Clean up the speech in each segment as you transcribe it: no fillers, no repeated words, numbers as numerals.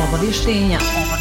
Obavještenja.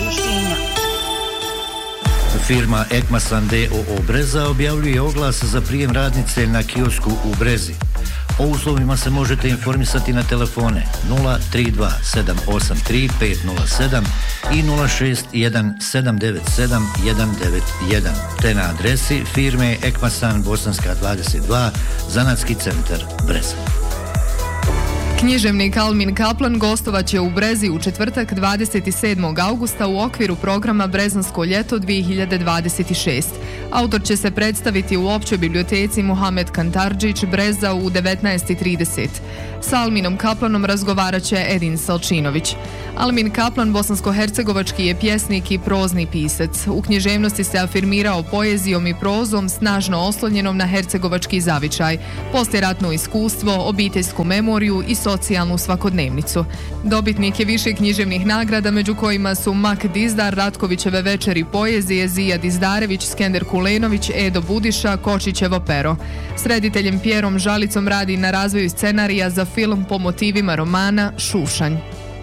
Firma Ekmasan d.o.o. Breza objavljuje oglas za prijem radnice na kiosku u Brezi. O uslovima se možete informisati na telefone 032 783 507 i 061 797 191 te na adresi firme Ekmasan Bosanska 22, Zanatski centar Breza. Književnik Almin Kaplan gostovaće u Brezi u četvrtak 27. augusta u okviru programa Brezansko ljeto 2026. Autor će se predstaviti u općoj biblioteci Muhamed Kantardžić Breza u 19:30. S Alminom Kaplanom razgovarat će Edin Salčinović. Almin Kaplan bosansko-hercegovački je pjesnik i prozni pisac. U književnosti se afirmirao poezijom i prozom snažno oslonjenom na hercegovački zavičaj, poslijeratno iskustvo, obiteljsku memoriju i socijalnu svakodnevnicu. Dobitnik je više književnih nagrada, među kojima su Mak Dizdar, Ratkovićeve večeri poezije, Zija Dizdarević, Skender Kulenović, Edo Budiša, Kočićevo pero. S rediteljem Pjerom Žalicom radi na razvoju scenarija za film po motivima romana Šušanj.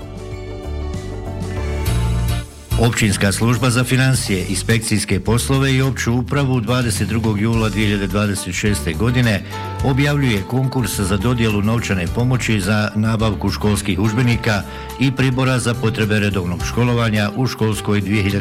Općinska služba za financije, inspekcijske poslove i opću upravu 22. jula 2026. godine objavljuje konkurs za dodjelu novčane pomoći za nabavku školskih udžbenika i pribora za potrebe redovnog školovanja u školskoj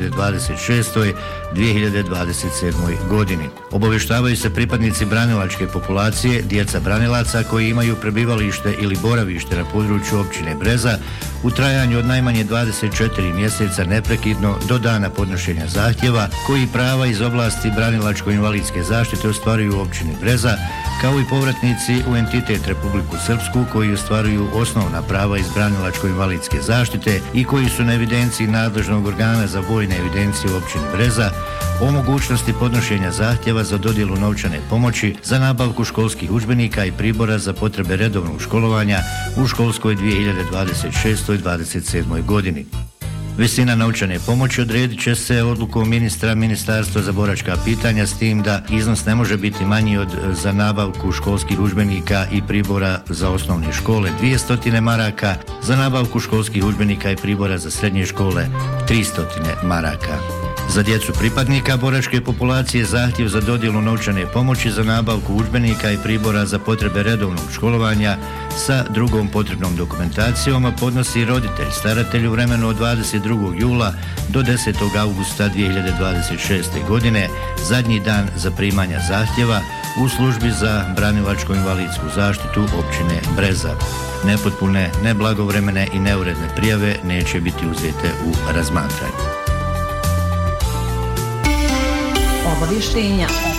2026-2027. godini. Obavještavaju se pripadnici branilačke populacije, djeca branilaca koji imaju prebivalište ili boravište na području općine Breza u trajanju od najmanje 24 mjeseca neprekidno do dana podnošenja zahtjeva, koji prava iz oblasti branilačko-invalidske zaštite ostvaruju u općini Breza, kao i povratnici u entitet Republiku Srpsku koji ostvaruju osnovna prava iz branilačko-invalidske zaštite i koji su na evidenciji nadležnog organa za vojne evidencije u općini Breza, o mogućnosti podnošenja zahtjeva za dodjelu novčane pomoći za nabavku školskih udžbenika i pribora za potrebe redovnog školovanja u školskoj 2026-2027. godini. Visina novčane pomoći odredit će se odlukom Ministarstva za boračka pitanja, s tim da iznos ne može biti manji od za nabavku školskih udžbenika i pribora za osnovne škole 200 maraka, za nabavku školskih udžbenika i pribora za srednje škole 300 maraka. Za djecu pripadnika boračke populacije zahtjev za dodjelu novčane pomoći za nabavku udžbenika i pribora za potrebe redovnog školovanja sa drugom potrebnom dokumentacijom podnosi roditelj staratelj u vremenu od 22. jula do 10. augusta 2026. godine, zadnji dan za primanja zahtjeva u službi za branilačko-invalidsku zaštitu općine Breza. Nepotpune, neblagovremene i neuredne prijave neće biti uzete u razmatranje. Obavještenja.